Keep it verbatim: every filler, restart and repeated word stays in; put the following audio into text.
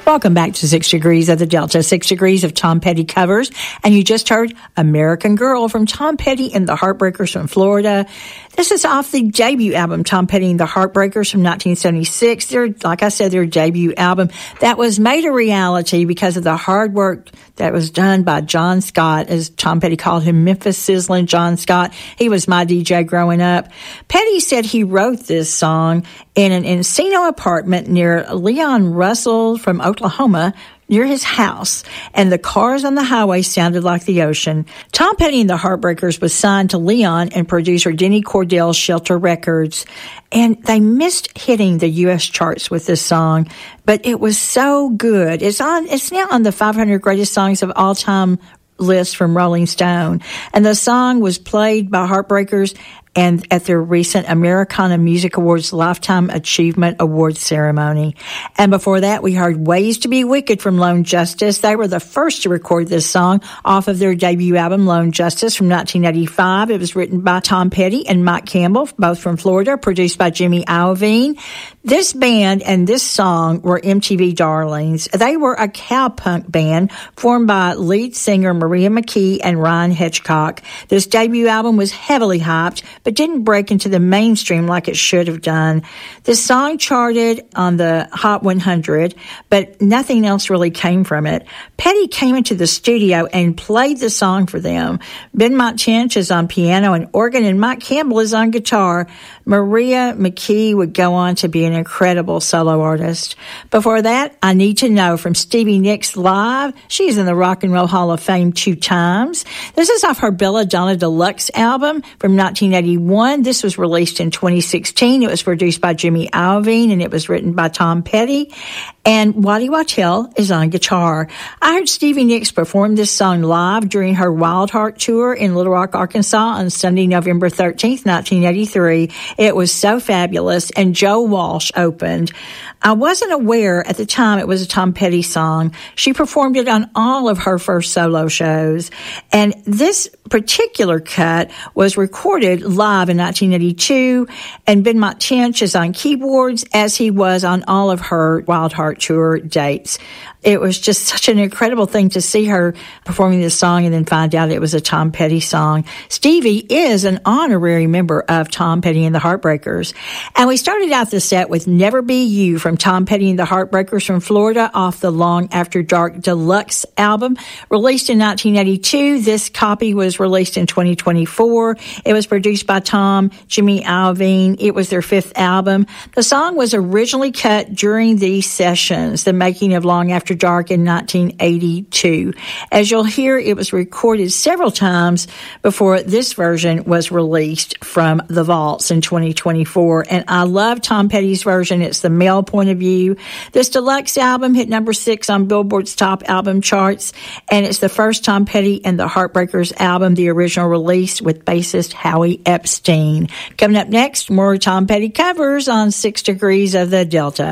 Welcome back to Six Degrees of the Delta, Six Degrees of Tom Petty covers. And you just heard American Girl from Tom Petty and the Heartbreakers from Florida. This is off the debut album, Tom Petty and the Heartbreakers from nineteen seventy-six. They're, like I said, their debut album that was made a reality because of the hard work that was done by John Scott, as Tom Petty called him, Memphis Sizzlin' John Scott. He was my D J growing up. Petty said he wrote this song in an Encino apartment near Leon Russell from Oklahoma, near his house, and the cars on the highway sounded like the ocean. Tom Petty and the Heartbreakers was signed to Leon and producer Denny Cordell's Shelter Records, and they missed hitting the U S charts with this song, but it was so good. It's on. It's now on the five hundred greatest songs of all time list from Rolling Stone, and the song was played by Heartbreakers and at their recent Americana Music Awards Lifetime Achievement Awards ceremony. And before that, we heard Ways to Be Wicked from Lone Justice. They were the first to record this song off of their debut album, Lone Justice, from nineteen eighty-five. It was written by Tom Petty and Mike Campbell, both from Florida, produced by Jimmy Iovine. This band and this song were M T V darlings. They were a cowpunk band formed by lead singer Maria McKee and Ryan Hitchcock. This debut album was heavily hyped, but didn't break into the mainstream like it should have done. This song charted on the Hot one hundred, but nothing else really came from it. Petty came into the studio and played the song for them. Ben Mike Chinch is on piano and organ, and Mike Campbell is on guitar. Maria McKee would go on to be an incredible solo artist. Before that, I Need to Know from Stevie Nicks Live. She's in the Rock and Roll Hall of Fame two times. This is off her Belladonna Deluxe album from nineteen eighty-one. This was released in twenty sixteen. It was produced by Jimmy Iovine, and it was written by Tom Petty. And Waddy Wachtel is on guitar. I heard Stevie Nicks perform this song live during her Wild Heart tour in Little Rock, Arkansas on Sunday, November thirteenth, nineteen eighty-three. It was so fabulous, and Joe Walsh opened. I wasn't aware at the time it was a Tom Petty song. She performed it on all of her first solo shows. And this particular cut was recorded live in nineteen eighty-two, and Ben Mike Chinch is on keyboards, as he was on all of her Wild Heart tour dates. It was just such an incredible thing to see her performing this song and then find out it was a Tom Petty song. Stevie is an honorary member of Tom Petty and the Heartbreakers. And we started out the set with Never Be You from Tom Petty and the Heartbreakers from Florida off the Long After Dark Deluxe album, released in nineteen eighty-two. This copy was released in twenty twenty-four. It was produced by Tom, Jimmy Iovine. It was their fifth album. The song was originally cut during these sessions, the making of Long After Dark in nineteen eighty-two. As you'll hear, it was recorded several times before this version was released from the vaults in twenty twenty-four. And I love Tom Petty's version. It's the male point of view. This deluxe album hit number six on Billboard's top album charts, and it's the first Tom Petty and the Heartbreakers album, the original release with bassist Howie Epstein. Coming up next, more Tom Petty covers on Six Degrees of the Delta.